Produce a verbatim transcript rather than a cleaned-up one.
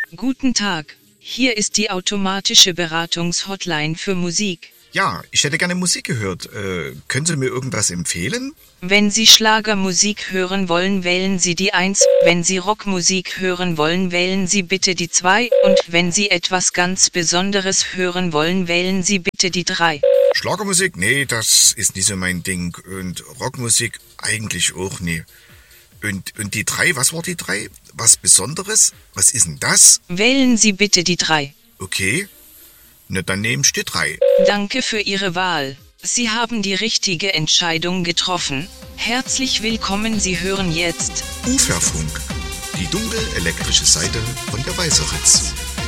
Guten Tag, hier ist die automatische Beratungshotline für Musik. Ja, ich hätte gerne Musik gehört. Äh, können Sie mir irgendwas empfehlen? Wenn Sie Schlagermusik hören wollen, wählen Sie die eins, wenn Sie Rockmusik hören wollen, wählen Sie bitte die zwei und wenn Sie etwas ganz Besonderes hören wollen, wählen Sie bitte die drei. Schlagermusik? Nee, das ist nicht so mein Ding. Und Rockmusik eigentlich auch nie. Und, und die drei, was war die drei? Was Besonderes? Was ist denn das? Wählen Sie bitte die drei. Okay, na dann nehme ich die drei. Danke für Ihre Wahl. Sie haben die richtige Entscheidung getroffen. Herzlich willkommen, Sie hören jetzt Uferfunk, die dunkel elektrische Seite von der Weißeritz.